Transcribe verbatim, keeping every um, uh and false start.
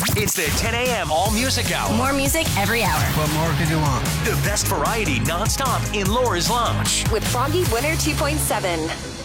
It's the ten a.m. All Music Hour. More music every hour. What more could you want? The best variety nonstop in Laura's Lounge. With Froggy Winter two point seven.